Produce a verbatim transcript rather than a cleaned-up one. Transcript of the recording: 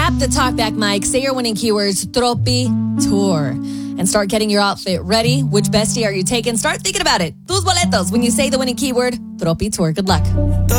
Tap the talkback mic, say your winning keywords, Tropi Tour, and start getting your outfit ready. Which bestie are you taking? Start thinking about it. Tus boletos when you say the winning keyword, Tropi Tour. Good luck.